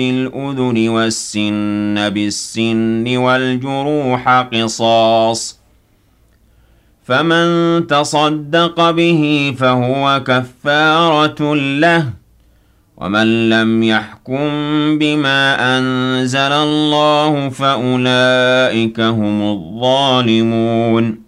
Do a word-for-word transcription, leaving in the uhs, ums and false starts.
الأذن والسن بالسن والجروح قصاص فمن تصدق به فهو كفارة له ومن لم يحكم بما أنزل الله فأولئك هم الظالمون